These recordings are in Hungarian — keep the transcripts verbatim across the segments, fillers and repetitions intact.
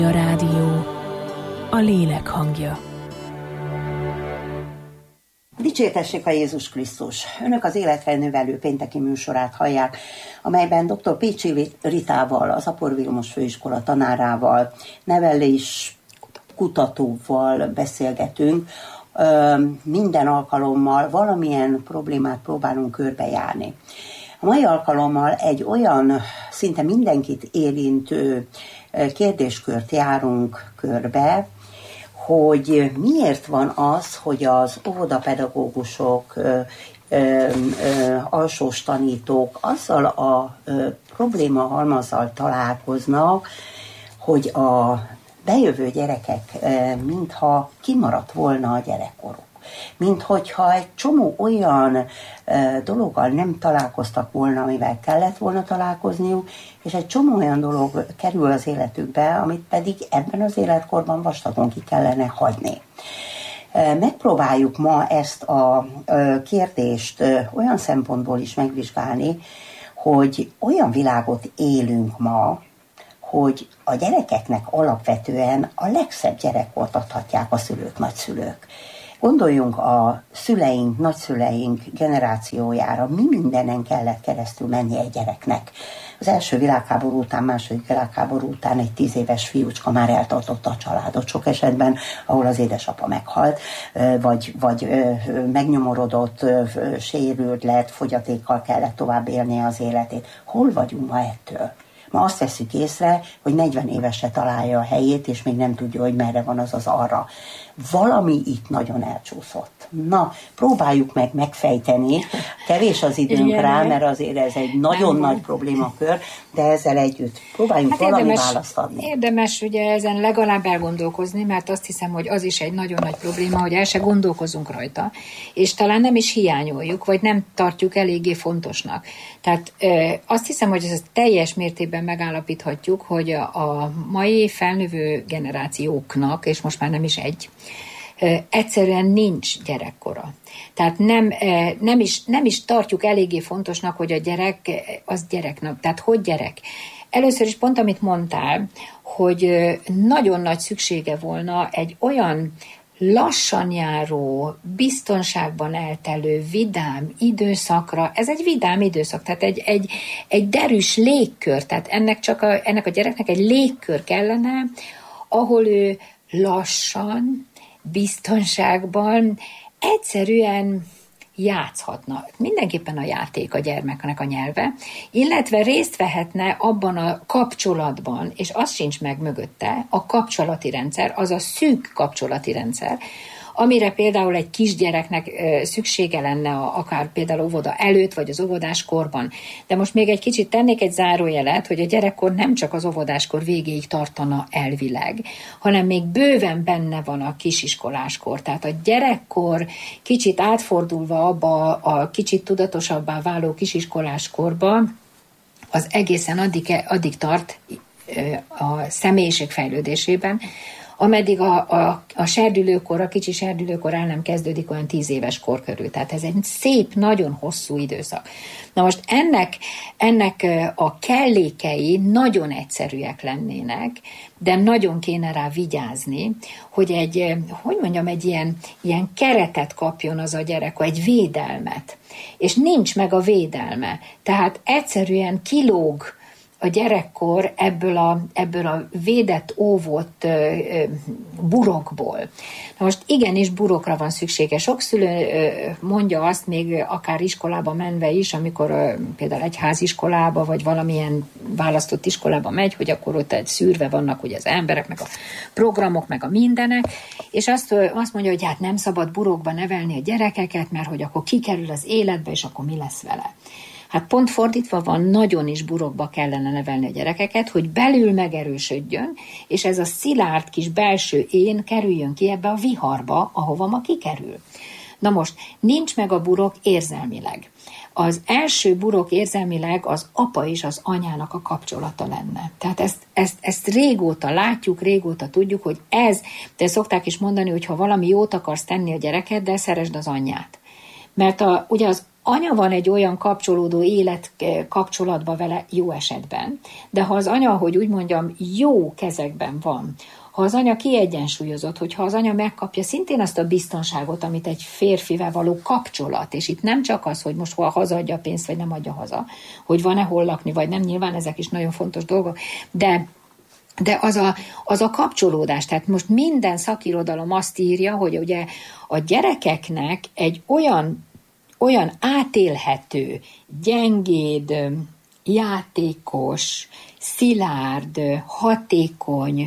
A rádió, a lélek hangja. Dicsértessék a Jézus Krisztus! Önök az Életre Növelő pénteki műsorát hallják, amelyben dr. Pécsi Ritával, az Apor Vilmos Főiskola tanárával, nevelés kutatóval beszélgetünk. Minden alkalommal valamilyen problémát próbálunk körbejárni. A mai alkalommal egy olyan szinte mindenkit érintő kérdéskört járunk körbe, hogy miért az az, hogy az óvodapedagógusok, ö, ö, ö, alsós tanítók azzal a ö, probléma halmazzal találkoznak, hogy a bejövő gyerekek ö, mintha kimaradt volna a gyerekkoruk. Mint hogyha egy csomó olyan ö, dologgal nem találkoztak volna, amivel kellett volna találkozniuk, és egy csomó olyan dolog kerül az életükbe, amit pedig ebben az életkorban vastagon ki kellene hagyni. Megpróbáljuk ma ezt a kérdést olyan szempontból is megvizsgálni, hogy olyan világot élünk ma, hogy a gyerekeknek alapvetően a legszebb gyerekkort adhatják a szülők, nagyszülők. Gondoljunk a szüleink, nagyszüleink generációjára, mi mindenen kellett keresztül menni egy gyereknek. Az első világháború után, második világháború után egy tíz éves fiúcska már eltartotta a családot sok esetben, ahol az édesapa meghalt, vagy, vagy megnyomorodott, sérült lett, fogyatékkal kellett tovább élnie az életét. Hol vagyunk ma ettől? Ma azt veszük észre, hogy negyven évesre találja a helyét, és még nem tudja, hogy merre van az az arra. Valami itt nagyon elcsúszott. Na, próbáljuk meg megfejteni. Kevés az időnk igen, rá, mert azért ez egy nagyon nem nagy van. Problémakör, de ezzel együtt próbáljunk hát valami érdemes, választ adni. Érdemes ugye ezen legalább elgondolkozni, mert azt hiszem, hogy az is egy nagyon nagy probléma, hogy el se gondolkozunk rajta, és talán nem is hiányoljuk, vagy nem tartjuk eléggé fontosnak. Tehát ö, azt hiszem, hogy ezt teljes mértékben megállapíthatjuk, hogy a, a mai felnövő generációknak, és most már nem is egy, egyszerűen nincs gyerekkora. Tehát nem, nem, is, nem is tartjuk eléggé fontosnak, hogy a gyerek az gyereknek. Tehát hogy gyerek? Először is pont, amit mondtál, hogy nagyon nagy szüksége volna egy olyan lassan járó, biztonságban eltelő, vidám időszakra. Ez egy vidám időszak, tehát egy, egy, egy derűs légkör, tehát ennek, csak a, ennek a gyereknek egy légkör kellene, ahol ő lassan, biztonságban, egyszerűen játszhatna. Mindenképpen a játék a gyermeknek a nyelve, illetve részt vehetne abban a kapcsolatban, és az sincs meg mögötte, a kapcsolati rendszer, az a szűk kapcsolati rendszer, amire például egy kisgyereknek szüksége lenne, akár például óvoda előtt, vagy az óvodáskorban. De most még egy kicsit tennék egy zárójelet, hogy a gyerekkor nem csak az óvodáskor végéig tartana elvileg, hanem még bőven benne van a kisiskoláskor. Tehát a gyerekkor kicsit átfordulva abba a kicsit tudatosabbá váló kisiskoláskorba, az egészen addig, addig tart a személyiség fejlődésében, ameddig a, a, a serdülőkor, a kicsi serdülőkor el nem kezdődik olyan tíz éves kor körül. Tehát ez egy szép, nagyon hosszú időszak. Na most ennek, ennek a kellékei nagyon egyszerűek lennének, de nagyon kéne rá vigyázni, hogy egy, hogy mondjam, egy ilyen, ilyen keretet kapjon az a gyerek, egy védelmet. És nincs meg a védelme. Tehát egyszerűen kilóg a gyerekkor ebből a, ebből a védett, óvott ö, ö, burokból. Na most igenis burokra van szüksége. Sok szülő ö, mondja azt még akár iskolába menve is, amikor ö, például egy háziskolába, vagy valamilyen választott iskolába megy, hogy akkor ott egy szűrve vannak ugye az emberek, meg a programok, meg a mindenek, és azt, ö, azt mondja, hogy hát nem szabad burokba nevelni a gyerekeket, mert hogy akkor kikerül az életbe, és akkor mi lesz vele. Hát pont fordítva van, nagyon is burokba kellene nevelni a gyerekeket, hogy belül megerősödjön, és ez a szilárd kis belső én kerüljön ki ebbe a viharba, ahova ma kikerül. Na most, nincs meg a burok érzelmileg. Az első burok érzelmileg az apa és az anyának a kapcsolata lenne. Tehát ezt, ezt, ezt régóta látjuk, régóta tudjuk, hogy ez, de szokták is mondani, hogy ha valami jót akarsz tenni a gyerekeddel, szeresd az anyját. Mert a, ugye az anya van egy olyan kapcsolódó élet kapcsolatban vele jó esetben, de ha az anya, hogy úgy mondjam, jó kezekben van, ha az anya kiegyensúlyozott, hogyha az anya megkapja szintén azt a biztonságot, amit egy férfivel való kapcsolat, és itt nem csak az, hogy most hol hazaadja a pénzt, vagy nem adja haza, hogy van-e hol lakni, vagy nem, nyilván ezek is nagyon fontos dolgok, de De az a, az a kapcsolódás, tehát most minden szakirodalom azt írja, hogy ugye a gyerekeknek egy olyan, olyan átélhető, gyengéd, játékos, szilárd, hatékony,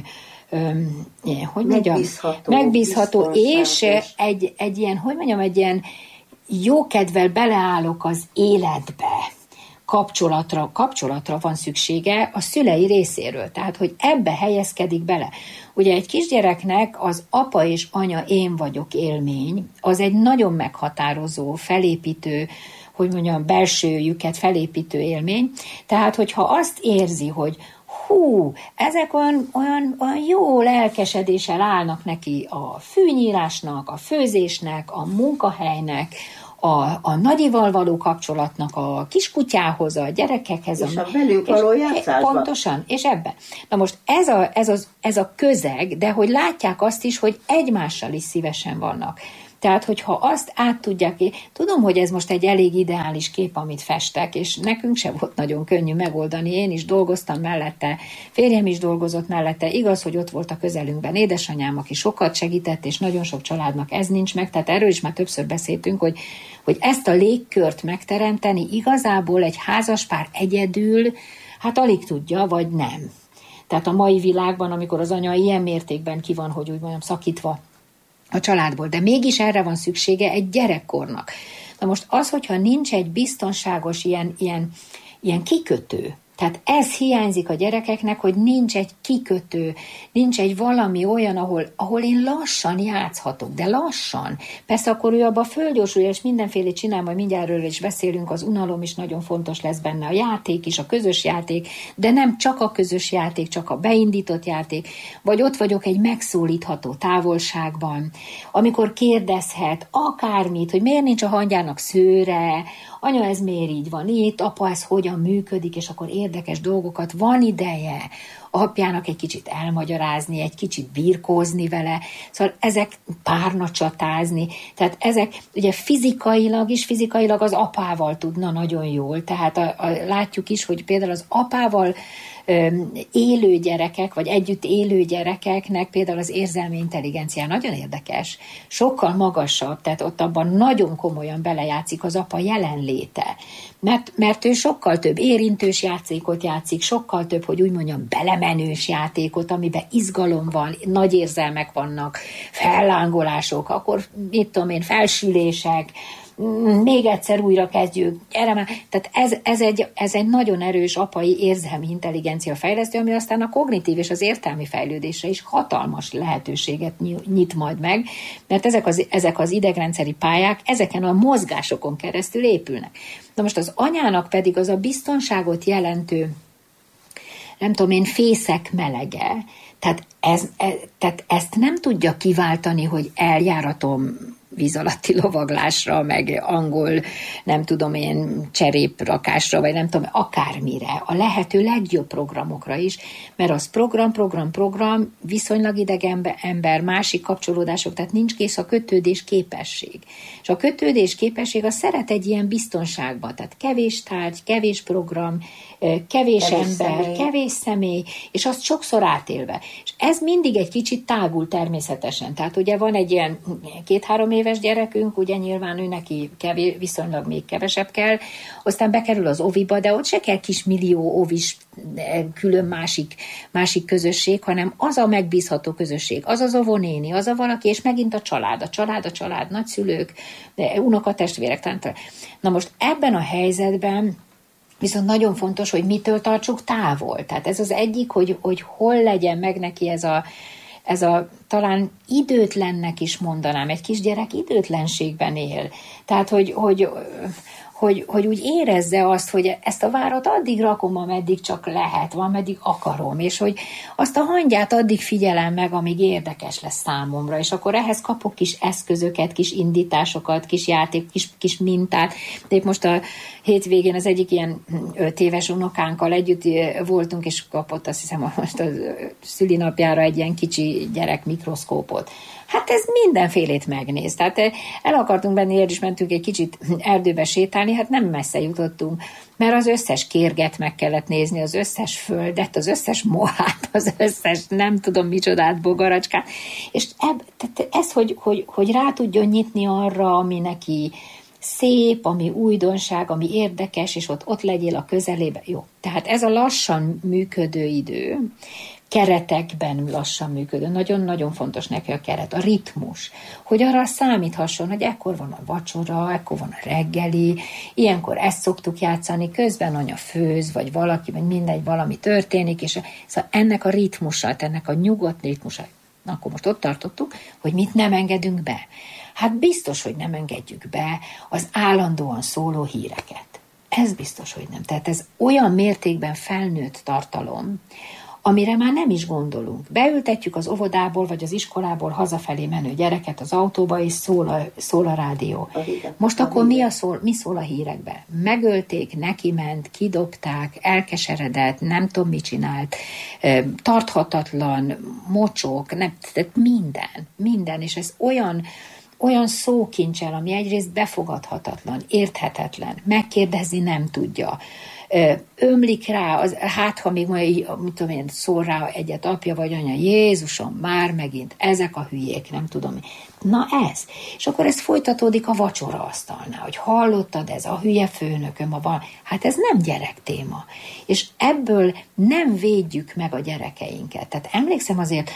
hogy mondjam, megbízható, megbízható és egy, egy ilyen, hogy mondjam, egy ilyen jókedvel beleállok az életbe, kapcsolatra, kapcsolatra van szüksége a szülei részéről, tehát hogy ebbe helyezkedik bele. Ugye egy kisgyereknek az apa és anya én vagyok élmény, az egy nagyon meghatározó, felépítő, hogy mondjam, belsőjüket felépítő élmény, tehát hogyha azt érzi, hogy hú, ezek olyan, olyan, olyan jó lelkesedéssel állnak neki a fűnyírásnak, a főzésnek, a munkahelynek, A, a nagyival való kapcsolatnak, a kiskutyához, a gyerekekhez. És a, a velük való játszásban. Pontosan, és ebbe. Na most ez a, ez, az, ez a közeg, de hogy látják azt is, hogy egymással is szívesen vannak. Tehát, hogyha azt át tudják, tudom, hogy ez most egy elég ideális kép, amit festek, és nekünk sem volt nagyon könnyű megoldani, én is dolgoztam mellette, férjem is dolgozott mellette, igaz, hogy ott volt a közelünkben édesanyám, aki sokat segített, és nagyon sok családnak ez nincs meg, tehát erről is már többször beszéltünk, hogy, hogy ezt a légkört megteremteni igazából egy házaspár egyedül, hát alig tudja, vagy nem. Tehát a mai világban, amikor az anya ilyen mértékben ki van, hogy úgy mondjam, szakítva a családból, de mégis erre van szüksége egy gyerekkornak. Na most az, hogyha nincs egy biztonságos ilyen, ilyen, ilyen kikötő, tehát ez hiányzik a gyerekeknek, hogy nincs egy kikötő, nincs egy valami olyan, ahol, ahol én lassan játszhatok, de lassan. Persze akkor ő abba fölgyorsulja, és mindenféle csinál, majd mindjárt erről is beszélünk, az unalom is nagyon fontos lesz benne, a játék is, a közös játék, de nem csak a közös játék, csak a beindított játék, vagy ott vagyok egy megszólítható távolságban, amikor kérdezhet akármit, hogy miért nincs a hangyának szőre, anya, ez miért így van itt, apa, ez hogyan működik, és akkor érdekes dolgokat, van ideje apjának egy kicsit elmagyarázni, egy kicsit birkózni vele, szóval ezek párna csatázni, tehát ezek ugye fizikailag is, fizikailag az apával tudna nagyon jól, tehát a, a, látjuk is, hogy például az apával öm, élő gyerekek, vagy együtt élő gyerekeknek például az érzelmi intelligencia nagyon érdekes, sokkal magasabb, tehát ott abban nagyon komolyan belejátszik az apa jelenléte, mert, mert ő sokkal több érintős játékot játszik, sokkal több, hogy úgy mondjam, belemenős játékot, amiben izgalom van, nagy érzelmek vannak, fellángolások, akkor mit tudom én, felsülések, még egyszer újra kezdjük, gyere már. Tehát ez, ez, egy, ez egy nagyon erős apai érzelmi intelligencia fejlesztő, ami aztán a kognitív és az értelmi fejlődésre is hatalmas lehetőséget nyit majd meg, mert ezek az, ezek az idegrendszeri pályák ezeken a mozgásokon keresztül épülnek. Na most az anyának pedig az a biztonságot jelentő, nem tudom én, fészek melege, tehát, ez, e, tehát ezt nem tudja kiváltani, hogy eljáratom víz alatti lovaglásra, meg angol, nem tudom én, cseréprakásra, vagy nem tudom, akármire, a lehető legjobb programokra is, mert az program, program, program, viszonylag idegen ember, másik kapcsolódások, tehát nincs kész a kötődés képesség. És a kötődés képesség az szeret egy ilyen biztonságban, tehát kevés tárgy, kevés program, kevés, kevés ember, személy. kevés személy, és azt sokszor átélve. És ez mindig egy kicsit tágul természetesen. Tehát ugye van egy ilyen két-három éves gyerekünk, ugye nyilván ő neki kevés, viszonylag még kevesebb kell, aztán bekerül az oviba, de ott se kell kis millió ovis külön másik, másik közösség, hanem az a megbízható közösség, az az óvónéni, az a valaki, és megint a család, a család, a család, nagyszülők, unokatestvérek. Na most ebben a helyzetben viszont nagyon fontos, hogy mitől tartsuk távol. Tehát ez az egyik, hogy, hogy hol legyen meg neki ez a, ez a talán időtlennek is mondanám, egy kisgyerek időtlenségben él. Tehát, hogy, hogy hogy, hogy úgy érezze azt, hogy ezt a várat addig rakom, ameddig csak lehet, van, ameddig akarom, és hogy azt a hangyát addig figyelem meg, amíg érdekes lesz számomra, és akkor ehhez kapok kis eszközöket, kis indításokat, kis játék, kis, kis mintát. De épp most a hétvégén az egyik ilyen öt éves unokánkkal együtt voltunk, és kapott azt hiszem most a szülinapjára egy ilyen kicsi gyerek mikroszkópot. Hát ez mindenfélét megnéz. Tehát el akartunk benni, és mentünk egy kicsit erdőbe sétálni, hát nem messze jutottunk, mert az összes kérget meg kellett nézni, az összes földet, az összes mohát, az összes nem tudom micsodát, bogaracskát. És eb, tehát ez, hogy, hogy, hogy rá tudjon nyitni arra, ami neki szép, ami újdonság, ami érdekes, és ott, ott legyél a közelébe. Jó, tehát ez a lassan működő idő, keretekben lassan működő. Nagyon-nagyon fontos neki a keret, a ritmus, hogy arra számíthasson, hogy ekkor van a vacsora, ekkor van a reggeli, ilyenkor ezt szoktuk játszani, közben anya főz, vagy valaki, vagy mindegy, valami történik, és szóval ennek a ritmusa, ennek a nyugodt ritmusa, na, akkor most ott tartottuk, hogy mit nem engedünk be. Hát biztos, hogy nem engedjük be az állandóan szóló híreket. Ez biztos, hogy nem. Tehát ez olyan mértékben felnőtt tartalom, amire már nem is gondolunk. Beültetjük az óvodából, vagy az iskolából hazafelé menő gyereket az autóba, és szól a, szól a rádió. A Most a akkor mi, a szól, mi szól a hírekbe? Megölték, neki ment, kidobták, elkeseredett, nem tudom, mit csinált, tarthatatlan, mocsok, nem, tehát minden, minden, és ez olyan, olyan szókincsel, ami egyrészt befogadhatatlan, érthetetlen, megkérdezni nem tudja, ömlik rá, az, hát ha még majd, mit tudom én, szól rá egyet apja vagy anya, Jézusom, már megint, ezek a hülyék, nem tudom. Na ez. És akkor ez folytatódik a vacsora asztalnál, hogy hallottad, ez a hülye főnököm, a van. Hát ez nem gyerektéma. És ebből nem védjük meg a gyerekeinket. Tehát emlékszem azért,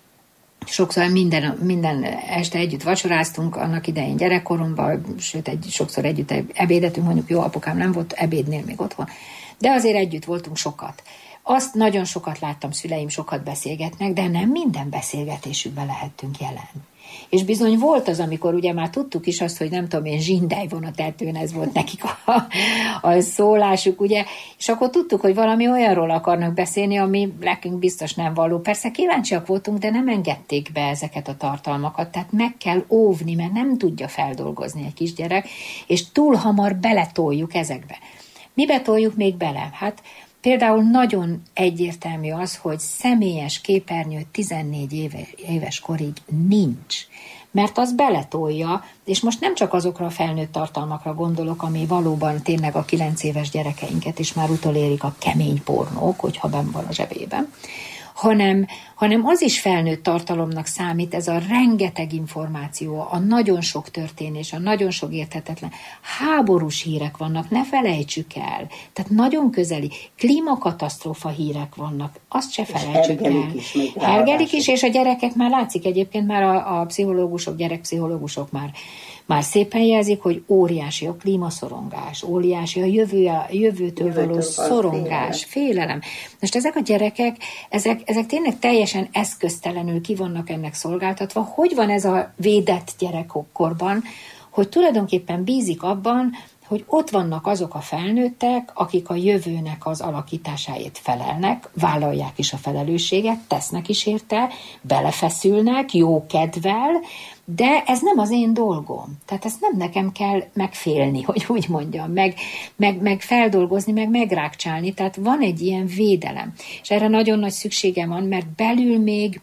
sokszor minden, minden este együtt vacsoráztunk, annak idején gyerekkoromban, sőt, egy, sokszor együtt ebédetünk, mondjuk jó, apukám nem volt ebédnél még otthon, de azért együtt voltunk sokat. Azt nagyon sokat láttam, szüleim sokat beszélgetnek, de nem minden beszélgetésükben lehettünk jelen. És bizony volt az, amikor ugye már tudtuk is azt, hogy nem tudom én, zsindely von a tetőn, ez volt nekik a, a szólásuk, ugye, és akkor tudtuk, hogy valami olyanról akarnak beszélni, ami nekünk biztos nem való. Persze kíváncsiak voltunk, de nem engedték be ezeket a tartalmakat, tehát meg kell óvni, mert nem tudja feldolgozni egy kisgyerek, és túl hamar beletoljuk ezekbe. Mibe toljuk még bele? Hát például nagyon egyértelmű az, hogy személyes képernyő tizennégy éve, éves korig nincs, mert az beletolja, és most nem csak azokra a felnőtt tartalmakra gondolok, ami valóban tényleg a kilenc éves gyerekeinket is már utolérik a kemény pornók, hogyha benn van a zsebében, hanem, hanem az is felnőtt tartalomnak számít, ez a rengeteg információ, a nagyon sok történés, a nagyon sok érthetetlen. Háborús hírek vannak, ne felejtsük el. Tehát nagyon közeli, klímakatasztrófa hírek vannak, azt se felejtsük el. Is, Hergelik is, és a gyerekek már látszik egyébként, már a, a pszichológusok, gyerekpszichológusok már Már szépen jelzik, hogy óriási a klímaszorongás, óriási a jövő, a jövőtől való szorongás, félelem. félelem. Most ezek a gyerekek, ezek, ezek tényleg teljesen eszköztelenül ki vannak ennek szolgáltatva. Hogy van ez a védett gyerekkorban, hogy tulajdonképpen bízik abban, hogy ott vannak azok a felnőttek, akik a jövőnek az alakításáért felelnek, vállalják is a felelősséget, tesznek is érte, belefeszülnek, jó kedvel, de ez nem az én dolgom. Tehát ezt nem nekem kell megfélni, hogy úgy mondjam, meg, meg, meg feldolgozni, meg megrákcsálni. Tehát van egy ilyen védelem. És erre nagyon nagy szüksége van, mert belül még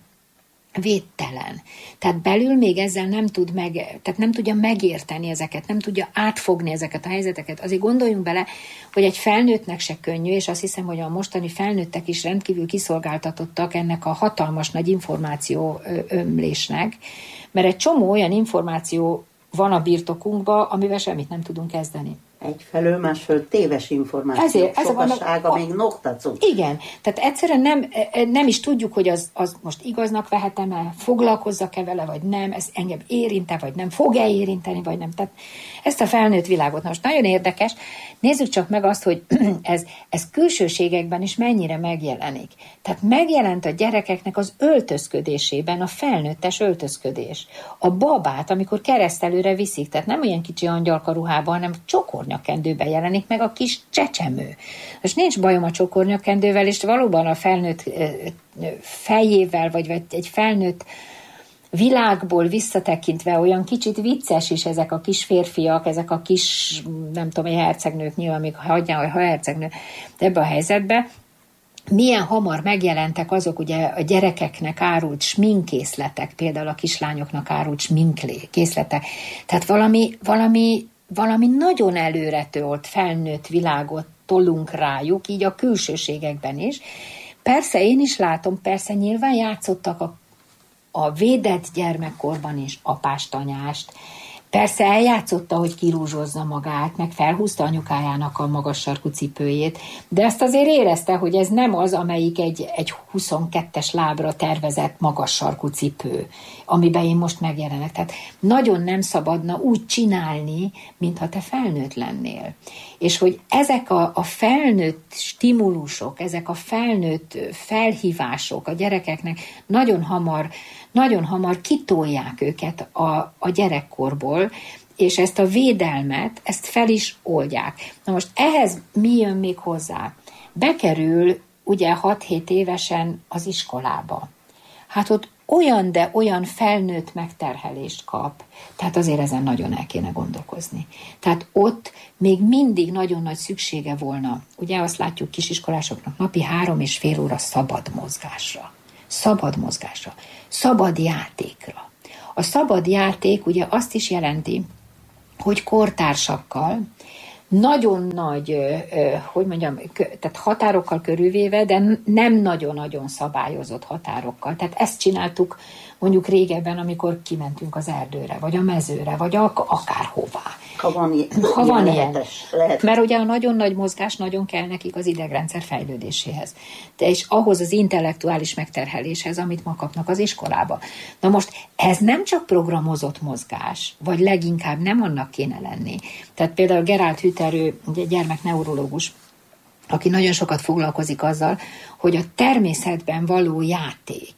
védtelen. Tehát belül még ezzel nem tud meg, tehát nem tudja megérteni ezeket, nem tudja átfogni ezeket a helyzeteket. Azért gondoljunk bele, hogy egy felnőttnek se könnyű, és azt hiszem, hogy a mostani felnőttek is rendkívül kiszolgáltatottak ennek a hatalmas nagy információ ömlésnek, mert egy csomó olyan információ van a birtokunkban, amivel semmit nem tudunk kezdeni. Egyfelől, másfelől téves információ, Ezért, sokasága a, még noktacunk. Igen, tehát egyszerűen nem, nem is tudjuk, hogy az, az most igaznak vehetem-e, foglalkozzak-e vele, vagy nem, ez engem érinte, vagy nem, fog-e érinteni, vagy nem. Tehát ezt a felnőtt világot. Na most nagyon érdekes, nézzük csak meg azt, hogy ez, ez külsőségekben is mennyire megjelenik. Tehát megjelent a gyerekeknek az öltözködésében a felnőttes öltözködés. A babát, amikor keresztelőre viszik, tehát nem olyan kicsi angyalka ruhában, hanem csokorni csokornyakkendőben jelenik meg a kis csecsemő. Most nincs bajom a csokornyakkendővel, és valóban a felnőtt fejével, vagy, vagy egy felnőtt világból visszatekintve olyan kicsit vicces is ezek a kis férfiak, ezek a kis, nem tudom, hercegnők, nyilván még hagyján, ha hercegnő ebbe a helyzetbe, milyen hamar megjelentek azok ugye a gyerekeknek árult sminkkészletek, például a kislányoknak árult sminkkészletek. Tehát valami, valami, valami nagyon előretolt felnőtt világot tolunk rájuk, így a külsőségekben is. Persze én is látom, persze nyilván játszottak a, a védett gyermekkorban is apást-anyást, persze eljátszotta, hogy kirúzsozza magát, meg felhúzta anyukájának a magas sarkú cipőjét, de ezt azért érezte, hogy ez nem az, amelyik egy, egy huszonkettes lábra tervezett magas sarkú cipő, amiben én most megjelenek. Tehát nagyon nem szabadna úgy csinálni, mintha te felnőtt lennél. És hogy ezek a, a felnőtt stimulusok, ezek a felnőtt felhívások a gyerekeknek nagyon hamar, nagyon hamar kitolják őket a, a gyerekkorból, és ezt a védelmet, ezt fel is oldják. Na most ehhez mi jön még hozzá? Bekerül ugye hat-hét évesen az iskolába. Hát ott olyan, de olyan felnőtt megterhelést kap. Tehát azért ezen nagyon el kéne gondolkozni. Tehát ott még mindig nagyon nagy szüksége volna. Ugye azt látjuk kisiskolásoknak napi három és fél óra szabad mozgásra. Szabad mozgásra. Szabad játékra. A szabad játék ugye azt is jelenti, hogy kortársakkal, nagyon nagy, hogy mondjam, tehát határokkal körülvéve, de nem nagyon-nagyon szabályozott határokkal. Tehát ezt csináltuk mondjuk régebben, amikor kimentünk az erdőre, vagy a mezőre, vagy akárhová. Ha van, ha van ilyen. Lehetes, lehetes. Mert ugye a nagyon nagy mozgás nagyon kell nekik az idegrendszer fejlődéséhez. De és ahhoz az intellektuális megterheléshez, amit ma kapnak az iskolába. Na most ez nem csak programozott mozgás, vagy leginkább nem annak kéne lenni. Tehát például Gerald Hütter, ő egy gyermekneurológus, aki nagyon sokat foglalkozik azzal, hogy a természetben való játék,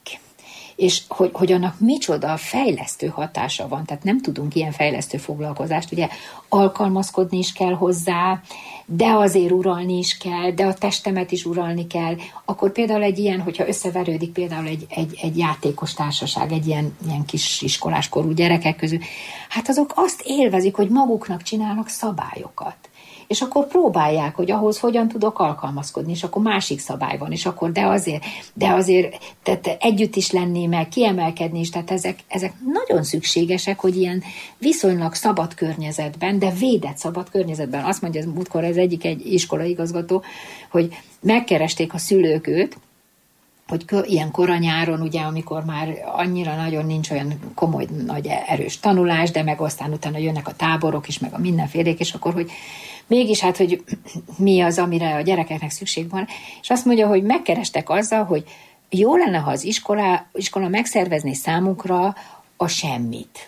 és hogy, hogy annak micsoda fejlesztő hatása van, tehát nem tudunk ilyen fejlesztő foglalkozást, ugye alkalmazkodni is kell hozzá, de azért uralni is kell, de a testemet is uralni kell, akkor például egy ilyen, hogyha összeverődik például egy, egy, egy játékos társaság, egy ilyen, ilyen kis iskoláskorú gyerekek közül, hát azok azt élvezik, hogy maguknak csinálnak szabályokat. És akkor próbálják, hogy ahhoz hogyan tudok alkalmazkodni, és akkor másik szabály van, és akkor de azért, de azért tehát együtt is lenni, meg kiemelkedni is, tehát ezek, ezek nagyon szükségesek, hogy ilyen viszonylag szabad környezetben, de védett szabad környezetben. Azt mondja, múltkor ez egyik egy iskolaigazgató, hogy megkeresték a szülők őt, hogy ilyen kora nyáron, ugye, amikor már annyira nagyon nincs olyan komoly, nagy erős tanulás, de meg aztán utána jönnek a táborok is, meg a mindenfélék, és akkor, hogy mégis hát, hogy mi az, amire a gyerekeknek szükség van, és azt mondja, hogy megkerestek azzal, hogy jó lenne, ha az iskola, iskola megszervezné számukra a semmit.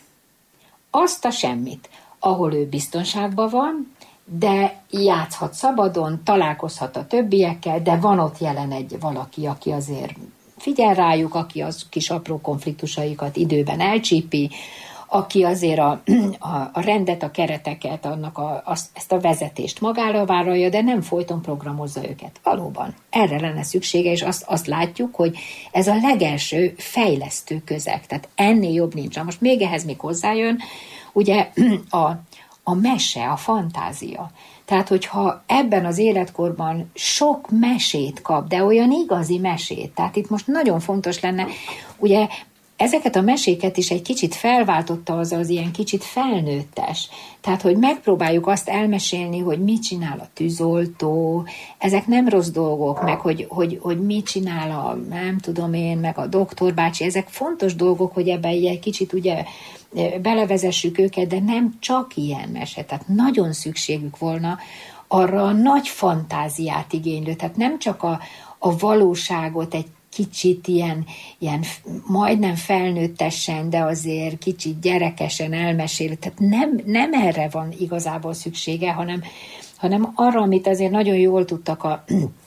Azt a semmit, ahol ő biztonságban van, de játszhat szabadon, találkozhat a többiekkel, de van ott jelen egy valaki, aki azért figyel rájuk, aki az kis apró konfliktusaikat időben elcsípi, aki azért a, a, a rendet, a kereteket, annak a, azt, ezt a vezetést magára vállalja, de nem folyton programozza őket. Valóban, erre lenne szüksége, és azt, azt látjuk, hogy ez a legelső fejlesztő közeg, tehát ennél jobb nincs. Most még ehhez még hozzájön, ugye a, a mese, a fantázia. Tehát, hogyha ebben az életkorban sok mesét kap, de olyan igazi mesét, tehát itt most nagyon fontos lenne, ugye ezeket a meséket is egy kicsit felváltotta az az ilyen kicsit felnőttes. Tehát, hogy megpróbáljuk azt elmesélni, hogy mit csinál a tűzoltó, ezek nem rossz dolgok, meg hogy, hogy, hogy mit csinál a, nem tudom én, meg a doktor bácsi, ezek fontos dolgok, hogy ebben egy kicsit ugye belevezessük őket, de nem csak ilyen mese. Tehát nagyon szükségük volna arra a nagy fantáziát igénylő, tehát nem csak a, a valóságot egy kicsit ilyen, ilyen majdnem felnőttesen, de azért kicsit gyerekesen elmesélő. Tehát nem, nem erre van igazából szüksége, hanem, hanem arra, amit azért nagyon jól tudtak a,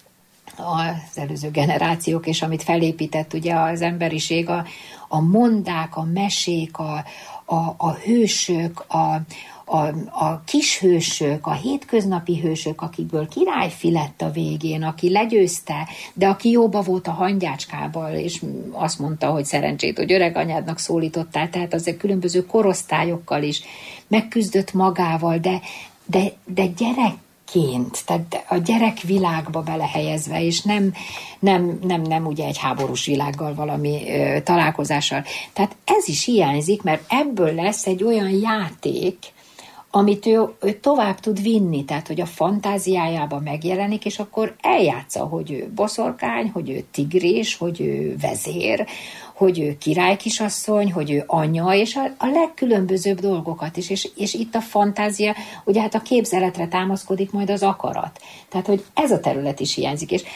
az előző generációk, és amit felépített ugye az emberiség, a, a mondák, a mesék, a, a, a hősök, a, a, a kishősök, a hétköznapi hősök, akikből királyfi lett a végén, aki legyőzte, de aki jóba volt a hangyácskával, és azt mondta, hogy szerencsét, hogy öreg anyádnak szólítottál, tehát azért különböző korosztályokkal is megküzdött magával, de, de, de gyerek ként, tehát a gyerek világba belehelyezve, és nem, nem, nem, nem ugye egy háborús világgal valami ö, találkozással. Tehát ez is hiányzik, mert ebből lesz egy olyan játék, amit ő, ő tovább tud vinni, tehát hogy a fantáziájában megjelenik, és akkor eljátsza, hogy ő boszorkány, hogy ő tigris, hogy ő vezér, hogy ő királykisasszony, hogy ő anya, és a, a legkülönbözőbb dolgokat is, és, és itt a fantázia, ugye hát a képzeletre támaszkodik majd az akarat. Tehát, hogy ez a terület is hiányzik, és,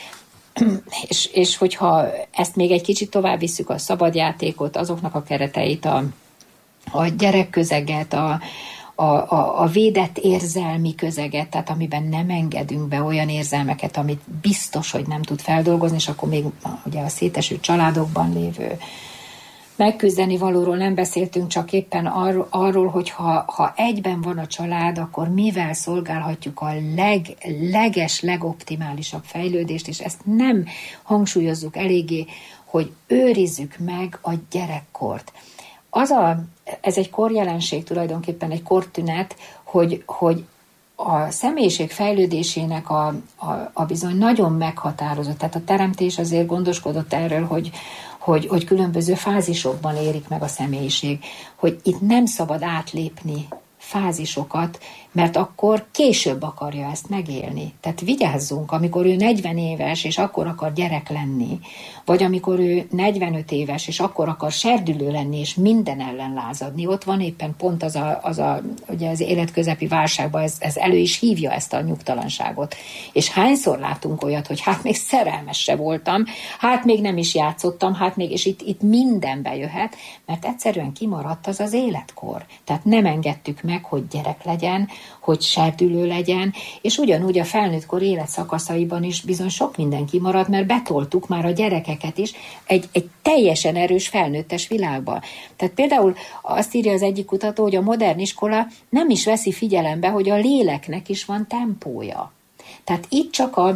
és, és hogyha ezt még egy kicsit tovább visszük, a szabadjátékot, azoknak a kereteit, a, a gyerekközeget, a A, a, a védett érzelmi közeget, tehát amiben nem engedünk be olyan érzelmeket, amit biztos, hogy nem tud feldolgozni, és akkor még ugye a széteső családokban lévő megküzdeni valóról nem beszéltünk, csak éppen arról, arról hogy ha, ha egyben van a család, akkor mivel szolgálhatjuk a leg, leges, legoptimálisabb fejlődést, és ezt nem hangsúlyozzuk eléggé, hogy őrizzük meg a gyerekkort. Az a, ez egy korjelenség, tulajdonképpen egy kortünet, hogy, hogy a személyiség fejlődésének a, a, a bizony nagyon meghatározott, tehát a teremtés azért gondoskodott erről, hogy, hogy, hogy különböző fázisokban érik meg a személyiség, hogy itt nem szabad átlépni fázisokat, mert akkor később akarja ezt megélni. Tehát vigyázzunk, amikor ő negyven éves, és akkor akar gyerek lenni, vagy amikor ő negyvenöt éves, és akkor akar serdülő lenni, és minden ellen lázadni. Ott van éppen pont az a, az, a, ugye az életközepi válságban, ez, ez elő is hívja ezt a nyugtalanságot. És hányszor látunk olyat, hogy hát még szerelmes se voltam, hát még nem is játszottam, hát még, és itt, itt minden bejöhet, mert egyszerűen kimaradt az az életkor. Tehát nem engedtük meg, hogy gyerek legyen, hogy serdülő legyen, és ugyanúgy a felnőttkor életszakaszaiban is bizony sok minden kimarad, mert betoltuk már a gyerekeket is egy, egy teljesen erős felnőttes világba. Tehát például azt írja az egyik kutató, hogy a modern iskola nem is veszi figyelembe, hogy a léleknek is van tempója. Tehát itt csak a,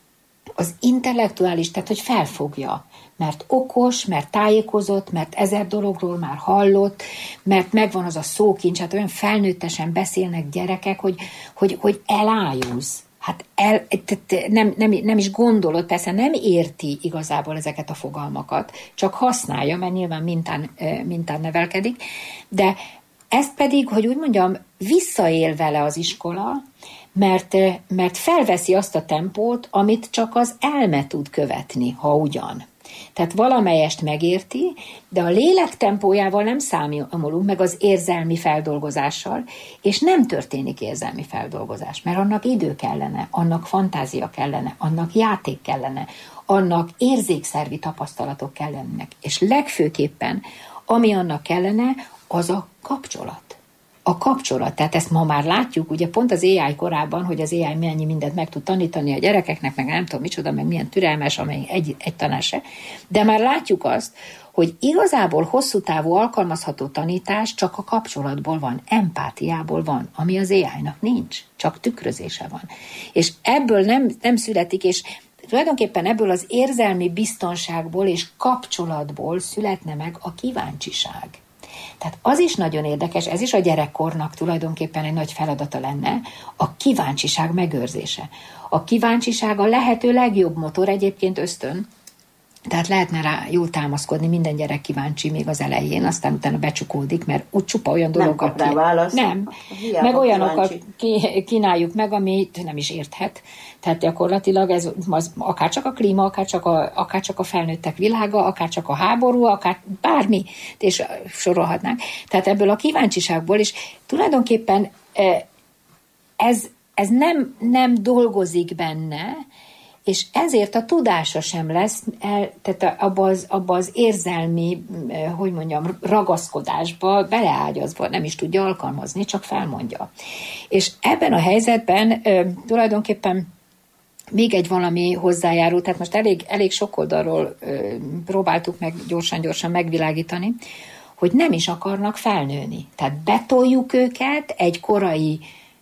az intellektuális, tehát hogy felfogja, mert okos, mert tájékozott, mert ezer dologról már hallott, mert megvan az a szókincs, hát olyan felnőttesen beszélnek gyerekek, hogy, hogy, hogy elájulsz. Hát el, nem, nem, nem is gondolod, persze nem érti igazából ezeket a fogalmakat, csak használja, mert nyilván mintán, mintán nevelkedik, de ezt pedig, hogy úgy mondjam, visszaél vele az iskola, mert, mert felveszi azt a tempót, amit csak az elme tud követni, ha ugyan. Tehát valamelyest megérti, de a lélek tempójával nem számolunk meg az érzelmi feldolgozással, és nem történik érzelmi feldolgozás, mert annak idő kellene, annak fantázia kellene, annak játék kellene, annak érzékszervi tapasztalatok kellenek, és legfőképpen, ami annak kellene, az a kapcsolat. A kapcsolat, tehát ezt ma már látjuk, ugye pont az á i korában, hogy az á i mennyi mindent meg tud tanítani a gyerekeknek, meg nem tudom micsoda, meg milyen türelmes, amely egy, egy tanár se, de már látjuk azt, hogy igazából hosszú távú alkalmazható tanítás csak a kapcsolatból van, empátiából van, ami az á i-nak nincs, csak tükrözése van. És ebből nem, nem születik, és tulajdonképpen ebből az érzelmi biztonságból és kapcsolatból születne meg a kíváncsiság. Tehát az is nagyon érdekes, ez is a gyerekkornak tulajdonképpen egy nagy feladata lenne, a kíváncsiság megőrzése. A kíváncsiság a lehető legjobb motor, egyébként ösztön, tehát lehetne rá jól támaszkodni, minden gyerek kíváncsi még az elején, aztán utána becsukódik, mert úgy csupa olyan dolgokkal... Nem kap rá választ. Nem, meg olyanokkal kínáljuk meg, amit nem is érthet. Tehát gyakorlatilag ez az, akár csak a klíma, akár csak a, akár csak a felnőttek világa, akár csak a háború, akár bármi, és sorolhatnánk. Tehát ebből a kíváncsiságból is tulajdonképpen ez, ez nem, nem dolgozik benne, és ezért a tudása sem lesz, el, tehát abba az, abba az érzelmi, hogy mondjam, ragaszkodásba beleágyazva, nem is tudja alkalmazni, csak felmondja. És ebben a helyzetben tulajdonképpen még egy valami hozzájárul, tehát most elég, elég sok oldalról próbáltuk meg gyorsan-gyorsan megvilágítani, hogy nem is akarnak felnőni. Tehát betoljuk őket egy korai,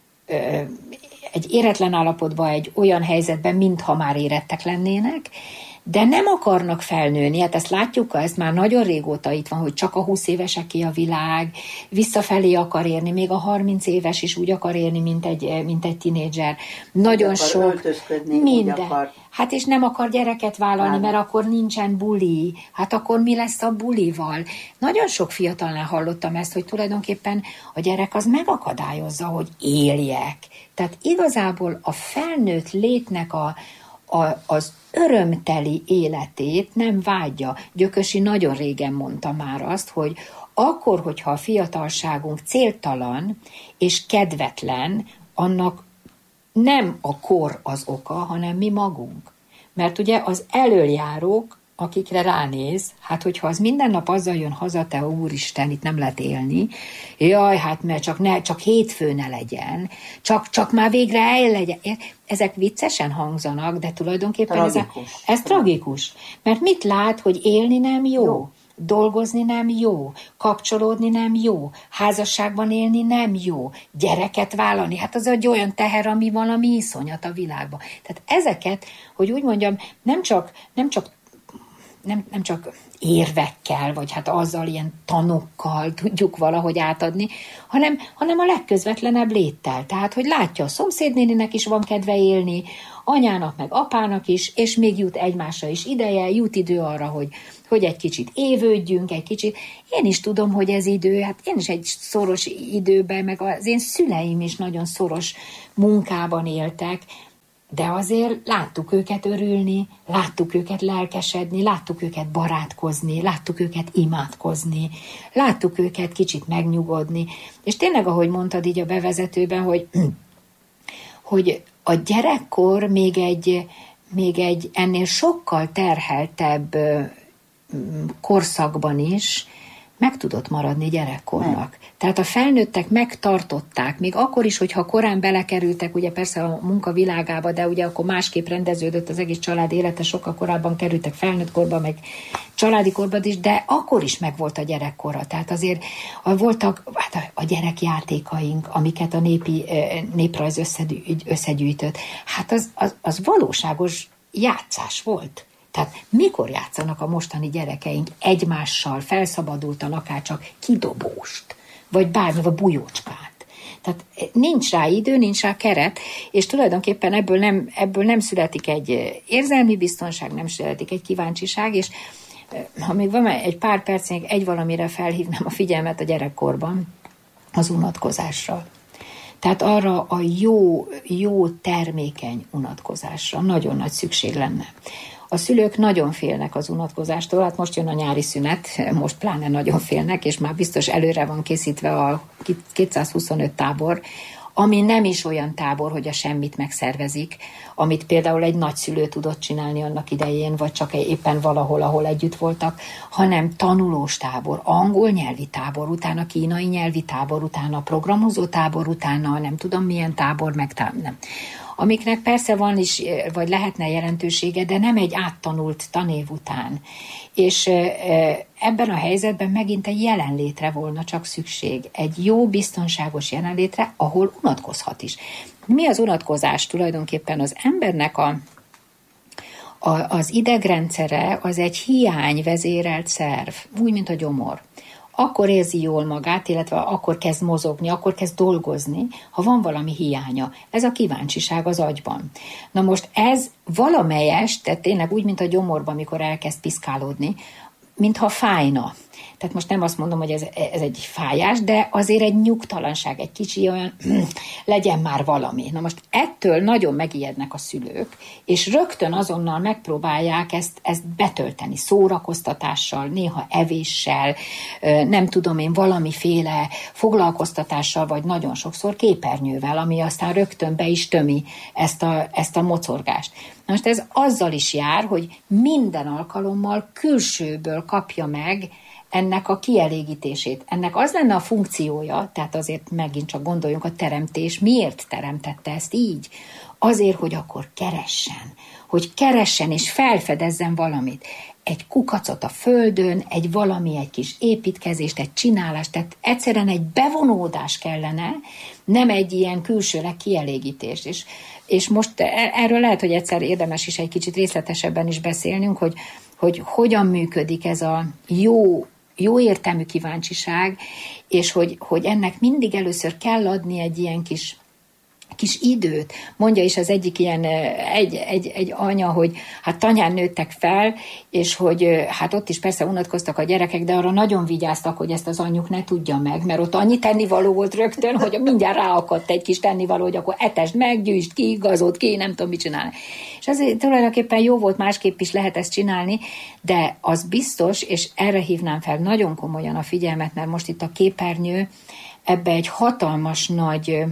egy éretlen állapotba, egy olyan helyzetben, mintha már érettek lennének, de nem akarnak felnőni. Hát ezt látjuk, ezt már nagyon régóta itt van, hogy csak a húsz éveseké a világ, visszafelé akar érni, még a harminc éves is úgy akar érni, mint egy, mint egy tinédzser. Nagyon sok. Minden. Akar. Hát és nem akar gyereket vállalni, nem. Mert akkor nincsen buli. Hát akkor mi lesz a bulival? Nagyon sok fiatalnál hallottam ezt, hogy tulajdonképpen a gyerek az megakadályozza, hogy éljek. Tehát igazából a felnőtt létnek a, a, az örömteli életét nem vágyja. Gyökösi nagyon régen mondta már azt, hogy akkor, hogyha a fiatalságunk céltalan és kedvetlen, annak nem a kor az oka, hanem mi magunk. Mert ugye az elöljárók, akikre ránéz, hát hogyha az minden nap azzal jön haza, te úristen, itt nem lehet élni, jaj, hát mert csak, ne, csak hétfő ne legyen, csak, csak már végre el legyen. Ezek viccesen hangzanak, de tulajdonképpen ez, a, ez tragikus. Mert mit lát, hogy élni nem jó? jó. Dolgozni nem jó, kapcsolódni nem jó, házasságban élni nem jó, gyereket vállalni, hát az egy olyan teher, ami valami iszonyat a világban. Tehát ezeket, hogy úgy mondjam, nem csak, nem csak, nem, nem csak érvekkel, vagy hát azzal ilyen tanokkal tudjuk valahogy átadni, hanem, hanem a legközvetlenebb léttel. Tehát, hogy látja, a szomszédnéninek is van kedve élni, anyának meg apának is, és még jut egymásra is ideje, jut idő arra, hogy, hogy egy kicsit évődjünk, egy kicsit. Én is tudom, hogy ez idő, hát én is egy szoros időben, meg az én szüleim is nagyon szoros munkában éltek, de azért láttuk őket örülni, láttuk őket lelkesedni, láttuk őket barátkozni, láttuk őket imádkozni, láttuk őket kicsit megnyugodni. És tényleg, ahogy mondtad így a bevezetőben, hogy, hogy a gyerekkor még egy, még egy ennél sokkal terheltebb korszakban is meg tudott maradni gyerekkornak. Nem. Tehát a felnőttek megtartották, még akkor is, hogyha korán belekerültek, ugye persze a munka világába, de ugye akkor másképp rendeződött az egész család élete, sokkal korábban kerültek felnőtt korba, meg családi korba is, de akkor is megvolt a gyerekkora. Tehát azért voltak hát a gyerekjátékaink, amiket a népi, néprajz összegyűjtött. Hát az, az, az valóságos játszás volt. Tehát mikor játszanak a mostani gyerekeink egymással, felszabadultan, akár csak kidobóst, vagy bármi, vagy bujócskát. Tehát nincs rá idő, nincs rá keret, és tulajdonképpen ebből nem, ebből nem születik egy érzelmi biztonság, nem születik egy kíváncsiság, és ha még van egy pár perc, még egy valamire felhívnám a figyelmet a gyerekkorban, az unatkozásra. Tehát arra a jó, jó termékeny unatkozásra nagyon nagy szükség lenne. A szülők nagyon félnek az unatkozástól, hát most jön a nyári szünet, most pláne nagyon félnek, és már biztos előre van készítve a kétszázhuszonöt tábor, ami nem is olyan tábor, hogy a semmit megszervezik, amit például egy nagyszülő tudott csinálni annak idején, vagy csak éppen valahol, ahol együtt voltak, hanem tanulós tábor, angol nyelvi tábor, utána kínai nyelvi tábor, utána programozó tábor, utána nem tudom milyen tábor, meg tábor, nem. Amiknek persze van is, vagy lehetne jelentősége, de nem egy áttanult tanév után. És ebben a helyzetben megint egy jelenlétre volna csak szükség. Egy jó, biztonságos jelenlétre, ahol unatkozhat is. Mi az unatkozás? Tulajdonképpen az embernek a, a, az idegrendszere az egy hiányvezérelt szerv, úgy, mint a gyomor. Akkor érzi jól magát, illetve akkor kezd mozogni, akkor kezd dolgozni, ha van valami hiánya. Ez a kíváncsiság az agyban. Na most ez valamelyes, tehát tényleg úgy, mint a gyomorban, amikor elkezd piszkálódni, mintha fájna. Tehát most nem azt mondom, hogy ez, ez egy fájás, de azért egy nyugtalanság, egy kicsi olyan, legyen már valami. Na most ettől nagyon megijednek a szülők, és rögtön azonnal megpróbálják ezt, ezt betölteni szórakoztatással, néha evéssel, nem tudom én, valamiféle foglalkoztatással, vagy nagyon sokszor képernyővel, ami aztán rögtön be is tömi ezt a, ezt a mocorgást. Na most ez azzal is jár, hogy minden alkalommal külsőből kapja meg ennek a kielégítését. Ennek az lenne a funkciója, tehát azért megint csak gondoljunk a teremtés, miért teremtette ezt így? Azért, hogy akkor keressen, hogy keressen és felfedezzen valamit. egy kukacot a földön, egy valami, egy kis építkezést, egy csinálást, tehát egyszerűen egy bevonódás kellene, nem egy ilyen külsőleg kielégítés. És, és most erről lehet, hogy egyszer érdemes is egy kicsit részletesebben is beszélnünk, hogy, hogy hogyan működik ez a jó, jó értelmű kíváncsiság, és hogy, hogy ennek mindig először kell adni egy ilyen kis kis időt. Mondja is az egyik ilyen, egy, egy, egy anya, hogy hát tanyán nőttek fel, és hogy hát ott is persze unatkoztak a gyerekek, de arra nagyon vigyáztak, hogy ezt az anyjuk ne tudja meg, mert ott annyi tennivaló volt rögtön, hogy mindjárt ráakadt egy kis tennivaló, hogy akkor etesd meg, gyűjtsd ki, igazod ki, nem tudom mit csinálni. És azért tulajdonképpen jó volt, másképp is lehet ezt csinálni, de az biztos, és erre hívnám fel nagyon komolyan a figyelmet, mert most itt a képernyő ebbe egy hatalmas nagy,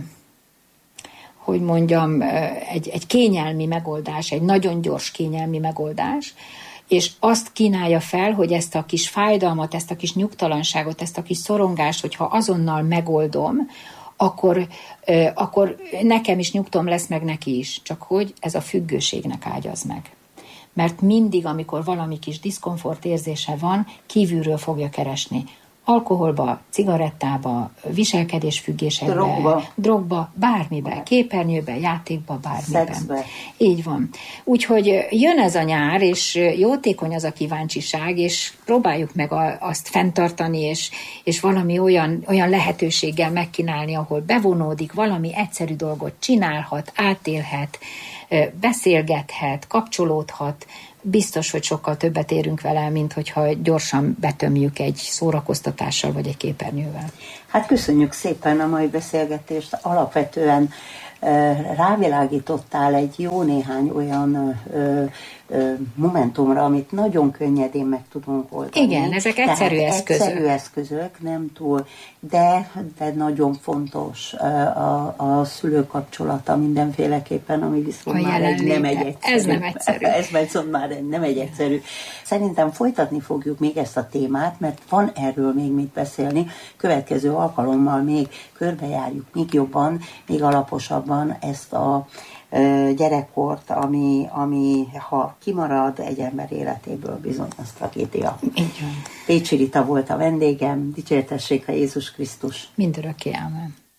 hogy mondjam, egy, egy kényelmi megoldás, egy nagyon gyors kényelmi megoldás, és azt kínálja fel, hogy ezt a kis fájdalmat, ezt a kis nyugtalanságot, ezt a kis szorongást, hogyha azonnal megoldom, akkor, akkor nekem is nyugtom lesz, meg neki is. Csak hogy ez a függőségnek ágyaz meg. Mert mindig, amikor valami kis diszkomfort érzése van, kívülről fogja keresni. Alkoholba, cigarettába, viselkedésfüggésekbe, drogba, drogba bármiben, képernyőben, játékba, bármiben. Szexbe. Így van. Úgyhogy jön ez a nyár, és jótékony az a kíváncsiság, és próbáljuk meg a, azt fenntartani, és, és valami olyan, olyan lehetőséggel megkínálni, ahol bevonódik, valami egyszerű dolgot csinálhat, átélhet, beszélgethet, kapcsolódhat. Biztos, hogy sokkal többet érünk vele, mint hogyha gyorsan betömjük egy szórakoztatással vagy egy képernyővel. Hát köszönjük szépen a mai beszélgetést. Alapvetően rávilágítottál egy jó néhány olyan ö, ö, momentumra, amit nagyon könnyedén meg tudunk oldani. Igen, ezek egyszerű Tehát eszközök. Egyszerű eszközök, nem túl, de, de nagyon fontos a, a szülő kapcsolata mindenféleképpen, ami viszont a már egy, nem egy egyszerű. Ez nem egyszerű. Ez viszont már nem egy egyszerű. Szerintem folytatni fogjuk még ezt a témát, mert van erről még mit beszélni. Következő alkalommal még körbejárjuk még jobban, még alaposabban ezt a gyerekkort, ami, ami ha kimarad egy ember életéből, bizony az tragédia. Így van. Pécsi Rita volt a vendégem, dicsértessék a Jézus Krisztus. Mindörökké, ámen.